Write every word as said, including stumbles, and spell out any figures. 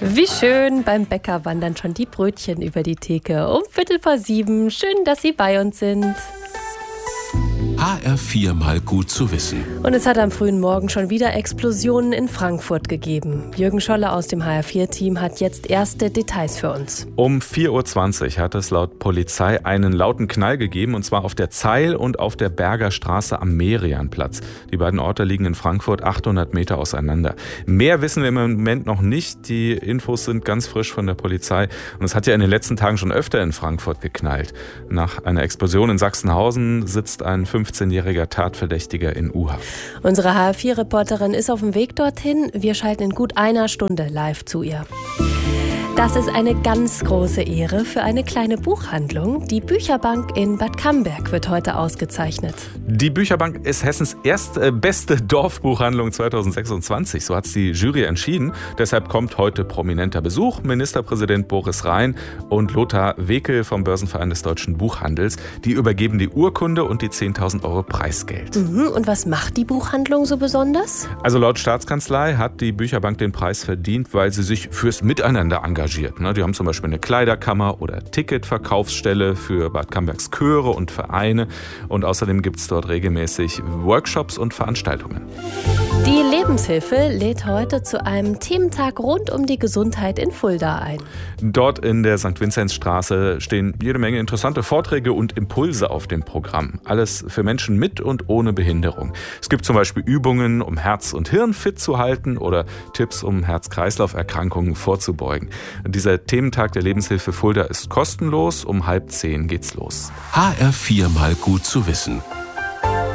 Wie schön, beim Bäcker wandern schon die Brötchen über die Theke. Um Viertel vor sieben. Schön, dass Sie bei uns sind. H R vier mal gut zu wissen. Und es hat am frühen Morgen schon wieder Explosionen in Frankfurt gegeben. Jürgen Scholle aus dem H R vier Team hat jetzt erste Details für uns. Um vier Uhr zwanzig hat es laut Polizei einen lauten Knall gegeben, und zwar auf der Zeil und auf der Berger Straße am Merianplatz. Die beiden Orte liegen in Frankfurt achthundert Meter auseinander. Mehr wissen wir im Moment noch nicht. Die Infos sind ganz frisch von der Polizei. Und es hat ja in den letzten Tagen schon öfter in Frankfurt geknallt. Nach einer Explosion in Sachsenhausen sitzt ein fünfzehnjähriger Tatverdächtiger in U-Haft. Unsere H R vier Reporterin ist auf dem Weg dorthin. Wir schalten in gut einer Stunde live zu ihr. Das ist eine ganz große Ehre für eine kleine Buchhandlung. Die Bücherbank in Bad Camberg wird heute ausgezeichnet. Die Bücherbank ist Hessens erste beste Dorfbuchhandlung zweitausendsechsundzwanzig. So hat es die Jury entschieden. Deshalb kommt heute prominenter Besuch. Ministerpräsident Boris Rhein und Lothar Wekel vom Börsenverein des Deutschen Buchhandels. Die übergeben die Urkunde und die zehntausend Euro Preisgeld. Mhm, und was macht die Buchhandlung so besonders? Also laut Staatskanzlei hat die Bücherbank den Preis verdient, weil sie sich fürs Miteinander engagiert. Die haben zum Beispiel eine Kleiderkammer oder Ticketverkaufsstelle für Bad Cambergs Chöre und Vereine. Und außerdem gibt es dort regelmäßig Workshops und Veranstaltungen. Die Lebenshilfe lädt heute zu einem Thementag rund um die Gesundheit in Fulda ein. Dort in der Sankt Vinzenzstraße stehen jede Menge interessante Vorträge und Impulse auf dem Programm. Alles für Menschen mit und ohne Behinderung. Es gibt zum Beispiel Übungen, um Herz und Hirn fit zu halten, oder Tipps, um Herz-Kreislauf-Erkrankungen vorzubeugen. Dieser Thementag der Lebenshilfe Fulda ist kostenlos. Um halb zehn geht's los. H R vier mal gut zu wissen.